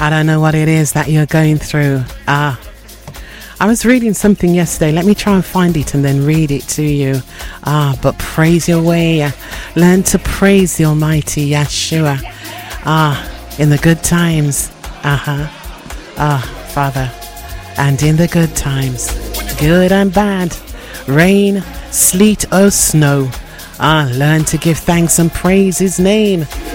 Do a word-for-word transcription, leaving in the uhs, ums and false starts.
I don't know what it is that you're going through. Ah, I was reading something yesterday. Let me try and find it and then read it to you. Ah, but praise your way. Learn to praise the Almighty Yeshua. Ah, in the good times. Uh-huh. Ah, Father. And in the good times, good and bad, rain, sleet or snow. Ah, learn to give thanks and praise His name.